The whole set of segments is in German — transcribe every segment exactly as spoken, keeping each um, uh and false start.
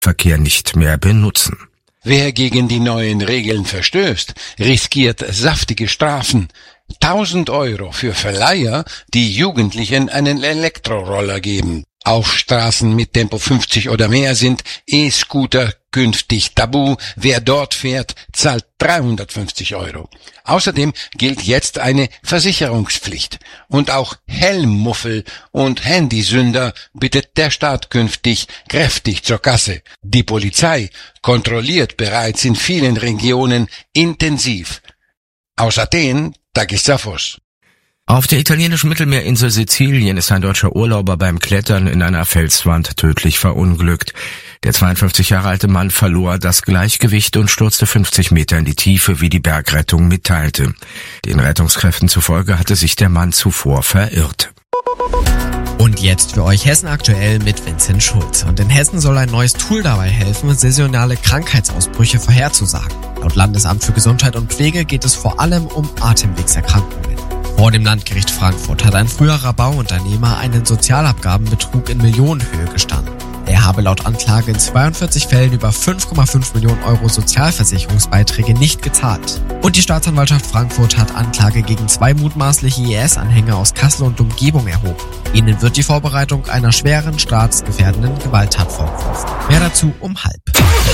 Verkehr nicht mehr benutzen. Wer gegen die neuen Regeln verstößt, riskiert saftige Strafen. tausend Euro für Verleiher, die Jugendlichen einen Elektroroller geben. Auf Straßen mit Tempo fünfzig oder mehr sind E-Scooter künftig tabu. Wer dort fährt, zahlt dreihundertfünfzig Euro. Außerdem gilt jetzt eine Versicherungspflicht. Und auch Helmmuffel und Handysünder bittet der Staat künftig kräftig zur Kasse. Die Polizei kontrolliert bereits in vielen Regionen intensiv. Aus Athen, Takis Zaphos. Auf der italienischen Mittelmeerinsel Sizilien ist ein deutscher Urlauber beim Klettern in einer Felswand tödlich verunglückt. Der zweiundfünfzig Jahre alte Mann verlor das Gleichgewicht und stürzte fünfzig Meter in die Tiefe, wie die Bergrettung mitteilte. Den Rettungskräften zufolge hatte sich der Mann zuvor verirrt. Und jetzt für euch Hessen aktuell mit Vincent Schulz. Und in Hessen soll ein neues Tool dabei helfen, saisonale Krankheitsausbrüche vorherzusagen. Laut Landesamt für Gesundheit und Pflege geht es vor allem um Atemwegserkrankungen. Vor dem Landgericht Frankfurt hat ein früherer Bauunternehmer einen Sozialabgabenbetrug in Millionenhöhe gestanden. Er habe laut Anklage in zweiundvierzig Fällen über fünf Komma fünf Millionen Euro Sozialversicherungsbeiträge nicht gezahlt. Und die Staatsanwaltschaft Frankfurt hat Anklage gegen zwei mutmaßliche I S-Anhänger aus Kassel und Umgebung erhoben. Ihnen wird die Vorbereitung einer schweren staatsgefährdenden Gewalttat vorgeworfen. Mehr dazu um halb.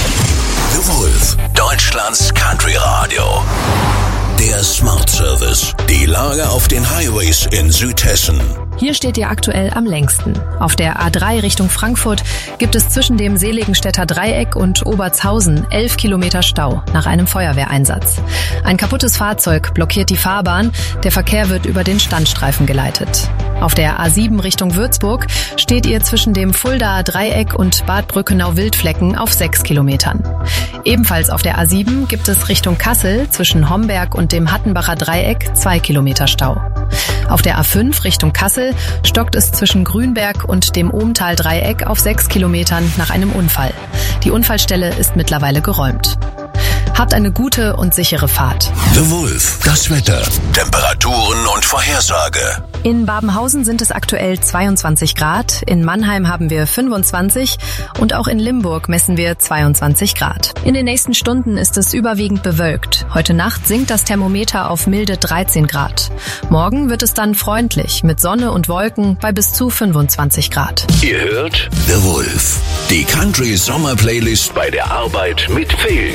The Wolf, Deutschlands Country Radio. Der Smart Service. Die Lage auf den Highways in Südhessen. Hier steht ihr aktuell am längsten. Auf der A drei Richtung Frankfurt gibt es zwischen dem Seligenstädter Dreieck und Obertshausen elf Kilometer Stau nach einem Feuerwehreinsatz. Ein kaputtes Fahrzeug blockiert die Fahrbahn. Der Verkehr wird über den Standstreifen geleitet. Auf der A sieben Richtung Würzburg steht ihr zwischen dem Fuldaer Dreieck und Bad Brückenau-Wildflecken auf sechs Kilometern. Ebenfalls auf der A sieben gibt es Richtung Kassel zwischen Homberg und dem Hattenbacher Dreieck zwei Kilometer Stau. Auf der A fünf Richtung Kassel stockt es zwischen Grünberg und dem Ohmtal-Dreieck auf sechs Kilometern nach einem Unfall. Die Unfallstelle ist mittlerweile geräumt. Habt eine gute und sichere Fahrt. The Wolf, das Wetter, Temperaturen und Vorhersage. In Babenhausen sind es aktuell zweiundzwanzig Grad, in Mannheim haben wir fünfundzwanzig und auch in Limburg messen wir zweiundzwanzig Grad. In den nächsten Stunden ist es überwiegend bewölkt. Heute Nacht sinkt das Thermometer auf milde dreizehn Grad. Morgen wird es dann freundlich mit Sonne und Wolken bei bis zu fünfundzwanzig Grad. Ihr hört The Wolf, die Country Sommer Playlist bei der Arbeit mit Phil.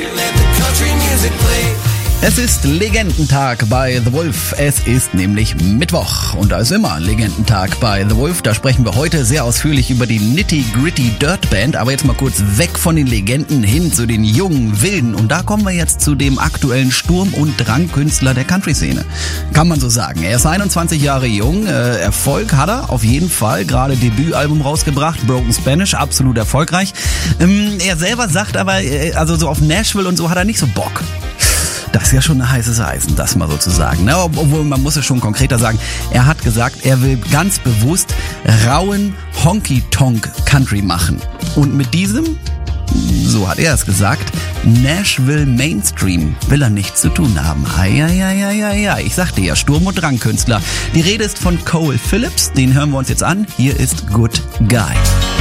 Es ist Legendentag bei The Wolf. Es ist nämlich Mittwoch. Und da ist immer Legendentag bei The Wolf. Da sprechen wir heute sehr ausführlich über die Nitty Gritty Dirt Band. Aber jetzt mal kurz weg von den Legenden hin zu den jungen Wilden. Und da kommen wir jetzt zu dem aktuellen Sturm- und Drangkünstler der Country-Szene. Kann man so sagen. Er ist einundzwanzig Jahre jung. Äh, Erfolg hat er auf jeden Fall. Gerade Debütalbum rausgebracht. Broken Spanish. Absolut erfolgreich. Ähm, er selber sagt aber, äh, also so auf Nashville und so hat er nicht so Bock. Das ist ja schon ein heißes Eisen, das mal sozusagen. Ne? Obwohl, man muss es schon konkreter sagen. Er hat gesagt, er will ganz bewusst rauen Honky-Tonk-Country machen. Und mit diesem, so hat er es gesagt, Nashville Mainstream will er nichts zu tun haben. Ja, ja, ja, ja, ja. Ich sagte ja, Sturm- und Drangkünstler. Die Rede ist von Cole Phillips. Den hören wir uns jetzt an. Hier ist Good Guy.